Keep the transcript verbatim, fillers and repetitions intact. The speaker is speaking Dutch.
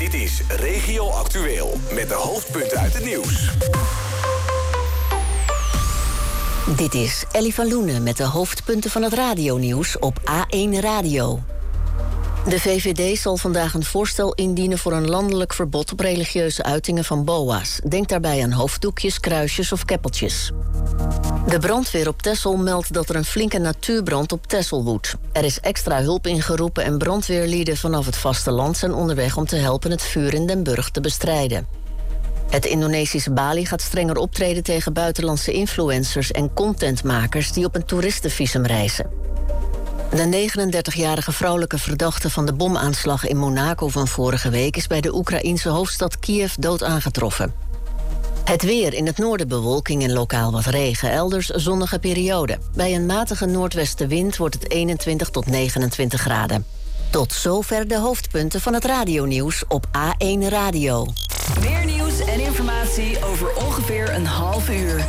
Dit is Regio Actueel met de hoofdpunten uit het nieuws. Dit is Ellie van Loenen met de hoofdpunten van het radionieuws op A één Radio. De V V D zal vandaag een voorstel indienen voor een landelijk verbod op religieuze uitingen van boa's. Denk daarbij aan hoofddoekjes, kruisjes of keppeltjes. De brandweer op Texel meldt dat er een flinke natuurbrand op Texel woedt. Er is extra hulp ingeroepen en brandweerlieden vanaf het vasteland zijn onderweg om te helpen het vuur in Den Burg te bestrijden. Het Indonesische Bali gaat strenger optreden tegen buitenlandse influencers en contentmakers die op een toeristenvisum reizen. De negenendertigjarige vrouwelijke verdachte van de bomaanslag in Monaco van vorige week is bij de Oekraïense hoofdstad Kiev dood aangetroffen. Het weer: in het noorden bewolking en lokaal wat regen, elders zonnige periode. Bij een matige noordwestenwind wordt het eenentwintig tot negenentwintig graden. Tot zover de hoofdpunten van het radionieuws op A één Radio. Meer nieuws en informatie over ongeveer een half uur.